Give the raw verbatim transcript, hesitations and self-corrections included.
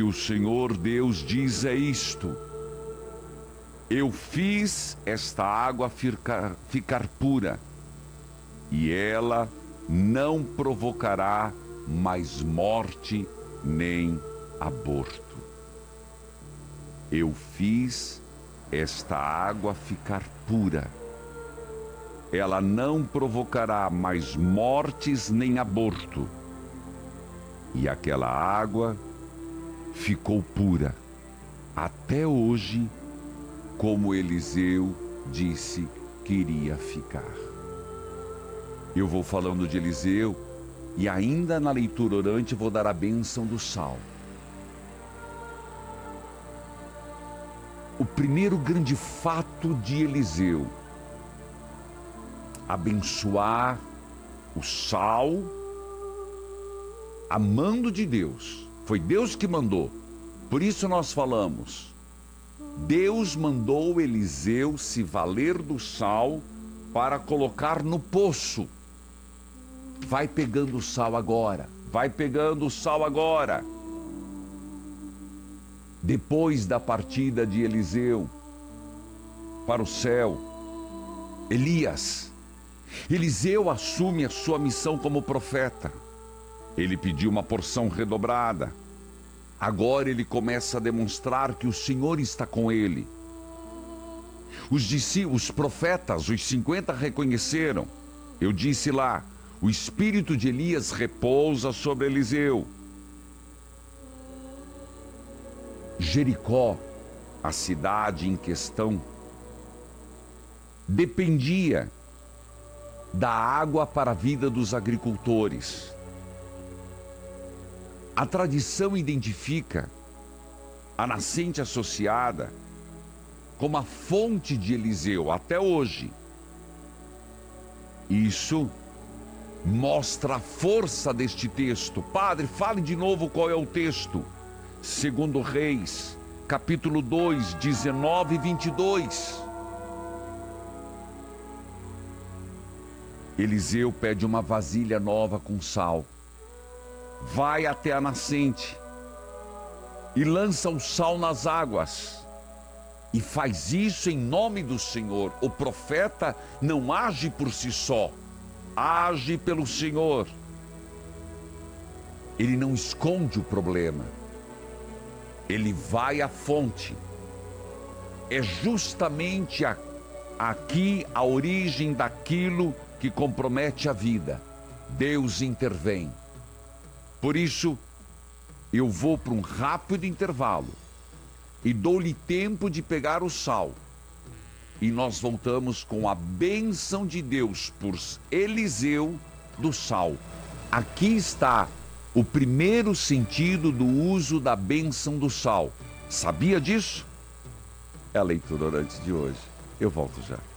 que o Senhor Deus diz é isto: eu fiz esta água ficar, ficar pura, e ela não provocará mais morte nem aborto. Eu fiz esta água ficar pura. Ela não provocará mais mortes nem aborto. E aquela água ficou pura até hoje, como Eliseu disse que iria ficar. Eu vou falando de Eliseu e ainda na leitura orante vou dar a bênção do sal. O primeiro grande fato de Eliseu: abençoar o sal, amando de Deus. Foi Deus que mandou. Por isso nós falamos, Deus mandou Eliseu se valer do sal para colocar no poço. Vai pegando o sal agora, vai pegando o sal agora. Depois da partida de Eliseu para o céu, Elias, Eliseu assume a sua missão como profeta. Ele pediu uma porção redobrada. Agora ele começa a demonstrar que o Senhor está com ele. Os discípulos, os profetas, os cinquenta reconheceram. Eu disse lá, o espírito de Elias repousa sobre Eliseu. Jericó, a cidade em questão, dependia da água para a vida dos agricultores. A tradição identifica a nascente associada como a fonte de Eliseu até hoje. Isso mostra a força deste texto. Padre, fale de novo qual é o texto. Segundo Reis, capítulo dois, dezenove e vinte e dois. Eliseu pede uma vasilha nova com sal. Vai até a nascente e lança o sal nas águas. E faz isso em nome do Senhor. O profeta não age por si só, age pelo Senhor. Ele não esconde o problema. Ele vai à fonte. É justamente a, aqui a origem daquilo que compromete a vida. Deus intervém. Por isso, eu vou para um rápido intervalo e dou-lhe tempo de pegar o sal. E nós voltamos com a bênção de Deus por Eliseu do sal. Aqui está o primeiro sentido do uso da bênção do sal. Sabia disso? É a leitura orante de hoje. Eu volto já.